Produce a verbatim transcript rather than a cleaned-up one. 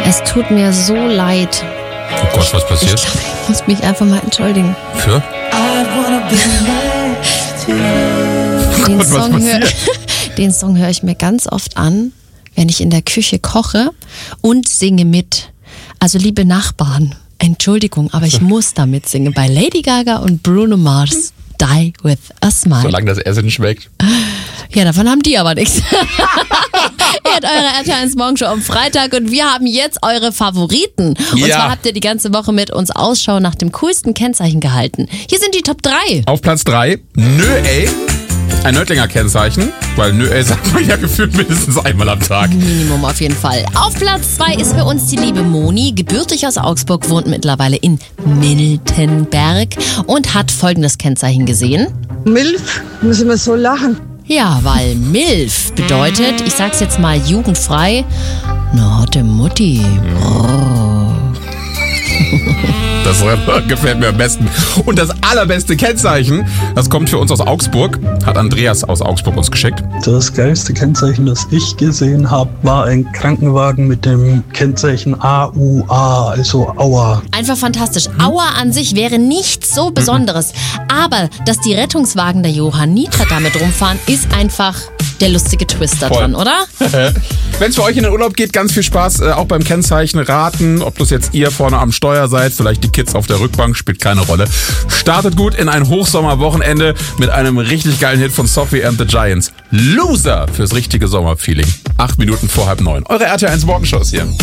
Es tut mir so leid. Oh Gott, was passiert? Ich glaube, ich muss mich einfach mal entschuldigen. Für? Den, Gott, was Song hör, passiert? den Song höre ich mir ganz oft an, wenn ich in der Küche koche und singe mit. Also liebe Nachbarn, Entschuldigung, aber ich muss da mitsingen bei Lady Gaga und Bruno Mars. Die with a Smile. Solange das Essen schmeckt. Ja, davon haben die aber nichts. Ihr habt eure R T L eins Morgenshow am Freitag und wir haben jetzt eure Favoriten. Und Ja. zwar habt ihr die ganze Woche mit uns Ausschau nach dem coolsten Kennzeichen gehalten. Hier sind die Top drei. Auf Platz drei, Nö ey. Ein Nördlinger Kennzeichen, weil Nö ey sagt man ja gefühlt mindestens einmal am Tag. Minimum auf jeden Fall. Auf Platz zwei ist für uns die liebe Moni, gebürtig aus Augsburg, wohnt mittlerweile in Miltenberg und hat folgendes Kennzeichen gesehen. Milf, muss immer so lachen. Ja, weil MILF bedeutet, ich sag's jetzt mal jugendfrei, eine harte Mutti. Oh. Das gefällt mir am besten. Und das allerbeste Kennzeichen, das kommt für uns aus Augsburg, hat Andreas aus Augsburg uns geschickt. Das geilste Kennzeichen, das ich gesehen habe, war ein Krankenwagen mit dem Kennzeichen A U A, also Aua. Einfach fantastisch. Aua an sich wäre nichts so Besonderes. Aber dass die Rettungswagen der Johanniter damit rumfahren, ist einfach der lustige Twist da Voll. dran, oder? Wenn es für euch in den Urlaub geht, ganz viel Spaß, äh, auch beim Kennzeichen raten, ob das jetzt ihr vorne am Steuer seid, vielleicht die Kids auf der Rückbank, spielt keine Rolle. Startet gut in ein Hochsommerwochenende mit einem richtig geilen Hit von Sophie and the Giants. Loser fürs richtige Sommerfeeling. Acht Minuten vor halb neun. Eure R T L eins Morgenshows hier.